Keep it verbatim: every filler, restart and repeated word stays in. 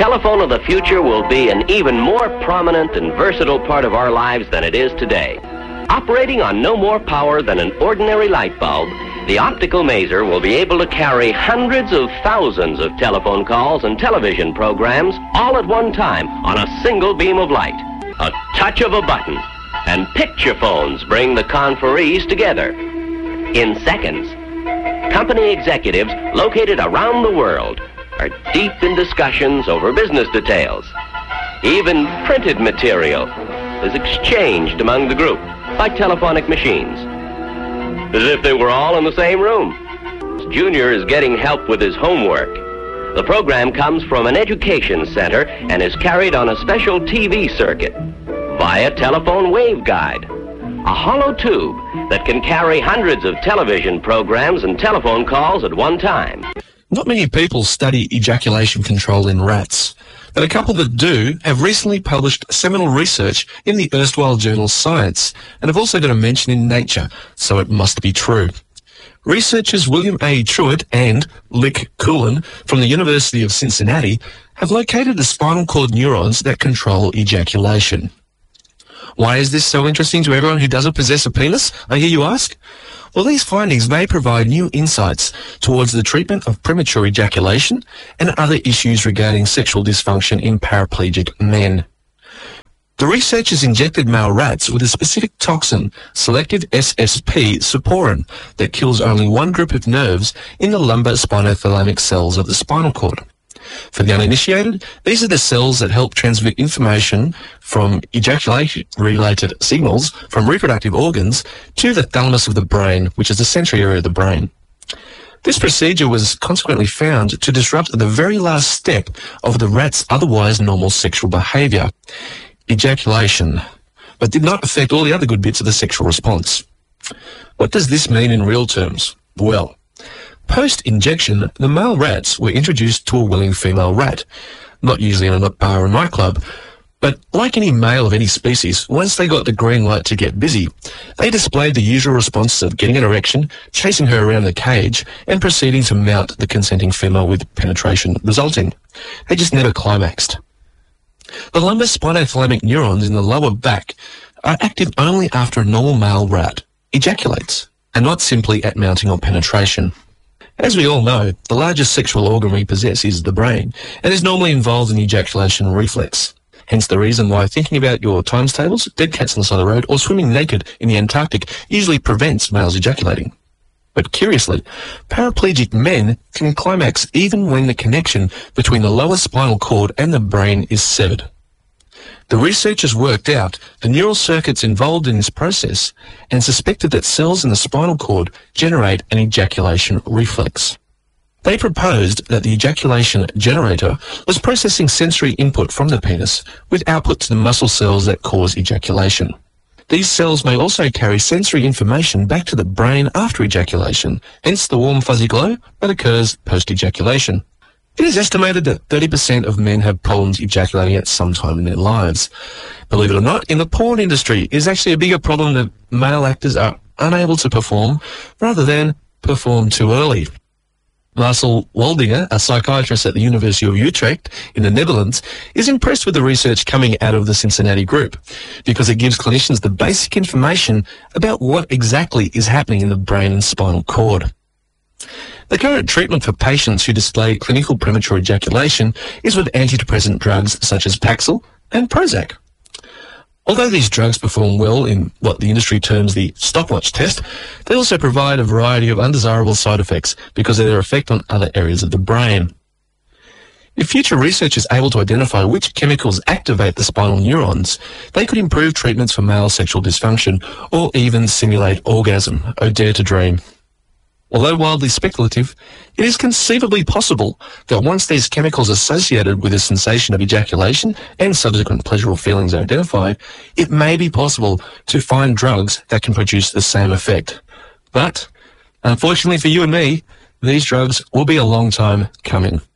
telephone of the future will be an even more prominent and versatile part of our lives than it is today. Operating on no more power than an ordinary light bulb, the optical maser will be able to carry hundreds of thousands of telephone calls and television programs all at one time on a single beam of light. A touch of a button, and picture phones bring the conferees together. In seconds, company executives located around the world are deep in discussions over business details. Even printed material is exchanged among the group by telephonic machines, as if they were all in the same room. Junior is getting help with his homework. The program comes from an education center and is carried on a special T V circuit via telephone waveguide, a hollow tube that can carry hundreds of television programs and telephone calls at one time. Not many people study ejaculation control in rats, but a couple that do have recently published seminal research in the erstwhile journal Science, and have also got a mention in Nature, so it must be true. Researchers William A. Truitt and Lick Coolin from the University of Cincinnati have located the spinal cord neurons that control ejaculation. Why is this so interesting to everyone who doesn't possess a penis, I hear you ask? Well, these findings may provide new insights towards the treatment of premature ejaculation and other issues regarding sexual dysfunction in paraplegic men. The researchers injected male rats with a specific toxin, selective S S P suporin, that kills only one group of nerves in the lumbar spinothalamic cells of the spinal cord. For the uninitiated, these are the cells that help transmit information from ejaculation-related signals from reproductive organs to the thalamus of the brain, which is the sensory area of the brain. This procedure was consequently found to disrupt the very last step of the rat's otherwise normal sexual behavior, ejaculation, but did not affect all the other good bits of the sexual response. What does this mean in real terms? Well, post-injection, the male rats were introduced to a willing female rat, not usually in a bar or nightclub, but like any male of any species, once they got the green light to get busy, they displayed the usual responses of getting an erection, chasing her around the cage, and proceeding to mount the consenting female with penetration resulting. They just never climaxed. The lumbar spinothalamic neurons in the lower back are active only after a normal male rat ejaculates, and not simply at mounting or penetration. As we all know, the largest sexual organ we possess is the brain, and is normally involved in the ejaculation reflex. Hence the reason why thinking about your times tables, dead cats on the side of the road, or swimming naked in the Antarctic usually prevents males ejaculating. But curiously, paraplegic men can climax even when the connection between the lower spinal cord and the brain is severed. The researchers worked out the neural circuits involved in this process and suspected that cells in the spinal cord generate an ejaculation reflex. They proposed that the ejaculation generator was processing sensory input from the penis with output to the muscle cells that cause ejaculation. These cells may also carry sensory information back to the brain after ejaculation, hence the warm fuzzy glow that occurs post-ejaculation. It is estimated that thirty percent of men have problems ejaculating at some time in their lives. Believe it or not, in the porn industry, it is actually a bigger problem that male actors are unable to perform rather than perform too early. Marcel Waldinger, a psychiatrist at the University of Utrecht in the Netherlands, is impressed with the research coming out of the Cincinnati group because it gives clinicians the basic information about what exactly is happening in the brain and spinal cord. The current treatment for patients who display clinical premature ejaculation is with antidepressant drugs such as Paxil and Prozac. Although these drugs perform well in what the industry terms the stopwatch test, they also provide a variety of undesirable side effects because of their effect on other areas of the brain. If future research is able to identify which chemicals activate the spinal neurons, they could improve treatments for male sexual dysfunction or even simulate orgasm. Oh, dare to dream. Although wildly speculative, it is conceivably possible that once these chemicals associated with the sensation of ejaculation and subsequent pleasurable feelings are identified, it may be possible to find drugs that can produce the same effect. But, unfortunately for you and me, these drugs will be a long time coming.